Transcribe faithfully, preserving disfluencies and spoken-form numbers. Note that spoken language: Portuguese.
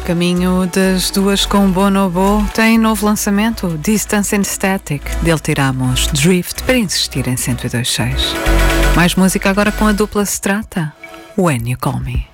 caminho das duas com Bonobo, tem novo lançamento, Distance and Static. Dele tiramos Drift para insistir em cento e dois ponto seis. Mais música agora com a dupla Strata, When You Call Me.